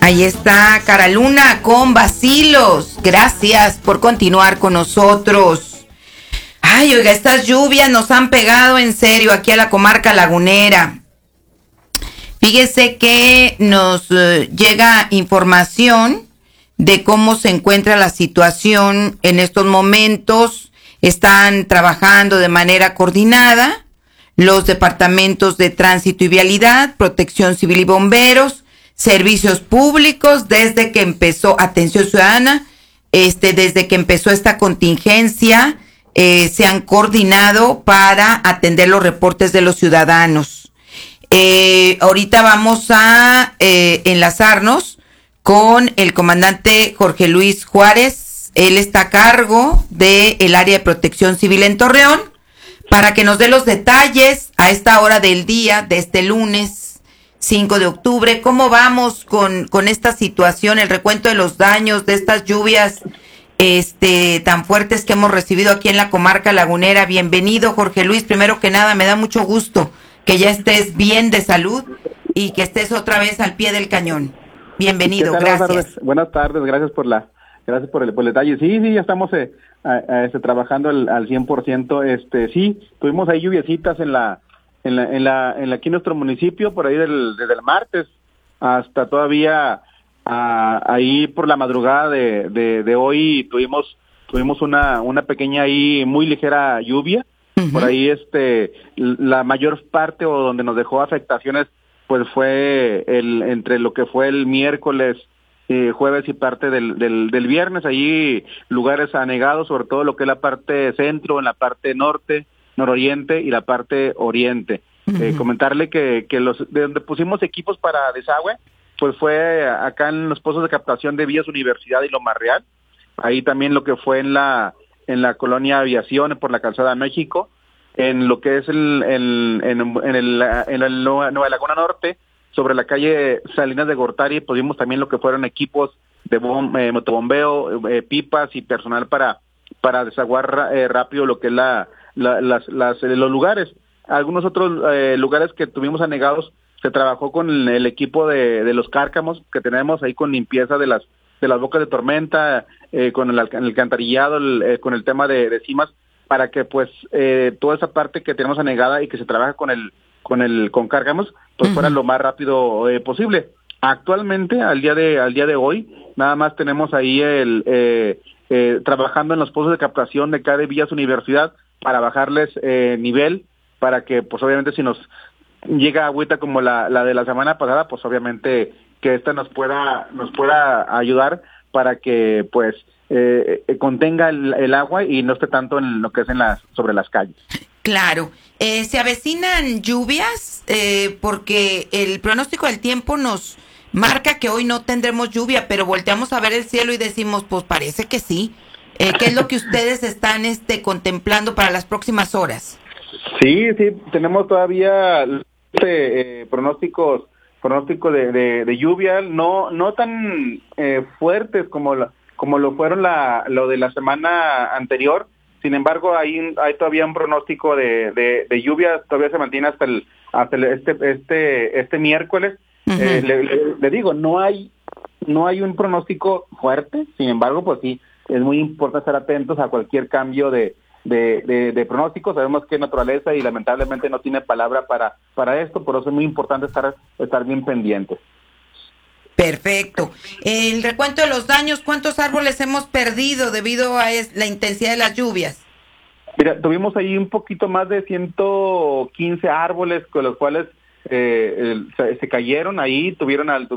Ahí está Caraluna con Bacilos. Gracias por continuar con nosotros. Ay, oiga, estas lluvias nos han pegado en serio aquí a la comarca lagunera. Fíjese que nos llega información de cómo se encuentra la situación en estos momentos. Están trabajando de manera coordinada los departamentos de Tránsito y Vialidad, Protección Civil y Bomberos, Servicios Públicos, desde que empezó, atención ciudadana, desde que empezó esta contingencia, se han coordinado para atender los reportes de los ciudadanos. Ahorita vamos a enlazarnos con el comandante Jorge Luis Juárez. Él está a cargo del área de Protección Civil en Torreón, para que nos dé los detalles a esta hora del día de este lunes 5 de octubre. ¿Cómo vamos con esta situación, el recuento de los daños de estas lluvias tan fuertes que hemos recibido aquí en la comarca lagunera? Bienvenido, Jorge Luis. Primero que nada, me da mucho gusto que ya estés bien de salud y que estés otra vez al pie del cañón. Bienvenido, gracias. Buenas tardes, gracias por el detalle. Sí, ya estamos trabajando al 100%. Sí, tuvimos ahí lluviecitas aquí en nuestro municipio, por ahí desde el martes hasta todavía ahí por la madrugada de hoy tuvimos una pequeña ahí muy ligera lluvia. Uh-huh. Por ahí la mayor parte o donde nos dejó afectaciones pues fue entre lo que fue el miércoles, jueves y parte del viernes, allí lugares anegados, sobre todo lo que es la parte centro, en la parte norte, nororiente y la parte oriente. Uh-huh. Comentarle que de donde pusimos equipos para desagüe, pues fue acá en los pozos de captación de Vías Universidad y Loma Real, ahí también lo que fue en la colonia Aviación, por la Calzada México, en lo que es en la Nueva Laguna Norte, sobre la calle Salinas de Gortari, pusimos también lo que fueron equipos de motobombeo, pipas y personal para desaguar rápido lo que es los lugares. Algunos otros lugares que tuvimos anegados, se trabajó con el equipo de los cárcamos que tenemos ahí, con limpieza de las bocas de tormenta, con el alcantarillado, con el tema de cimas, para que pues toda esa parte que tenemos anegada y que se trabaja con cárcamos, pues fuera lo más rápido posible. Actualmente, al día de hoy, nada más tenemos ahí trabajando en los pozos de captación de cada Vías Universidad para bajarles nivel, para que pues obviamente si nos llega agüita como la de la semana pasada, pues obviamente que esta nos pueda ayudar para que pues contenga el agua y no esté tanto en lo que es sobre las calles. Claro. ¿Se avecinan lluvias? Porque el pronóstico del tiempo nos marca que hoy no tendremos lluvia, pero volteamos a ver el cielo y decimos, pues parece que sí. ¿Qué es lo que ustedes están contemplando para las próximas horas? Sí, tenemos todavía pronóstico de lluvia, no tan fuertes como lo fueron lo de la semana anterior. Sin embargo, hay todavía un pronóstico de lluvia, todavía se mantiene hasta este miércoles. Uh-huh. Le digo, no hay un pronóstico fuerte. Sin embargo, pues sí, es muy importante estar atentos a cualquier cambio de pronóstico. Sabemos que es naturaleza y lamentablemente no tiene palabra para esto, por eso es muy importante estar bien pendientes. Perfecto. El recuento de los daños, ¿cuántos árboles hemos perdido debido a la intensidad de las lluvias? Mira, tuvimos ahí un poquito más de 115 árboles con los cuales se cayeron ahí, tuvieron